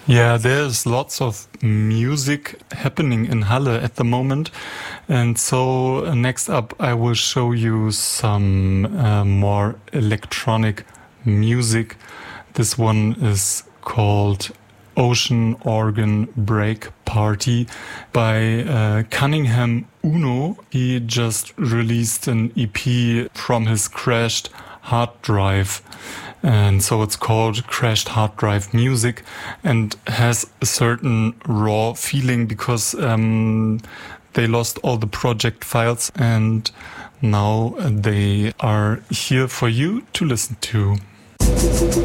Yeah, there's lots of music happening in Halle at the moment. And so next up, I will show you some more electronic music. This one is called Ocean Organ Break Party by Cunningham Uno. He just released an EP from his Crashed Hard Drive. And so it's called Crashed Hard Drive Music and has a certain raw feeling because they lost all the project files and now they are here for you to listen to.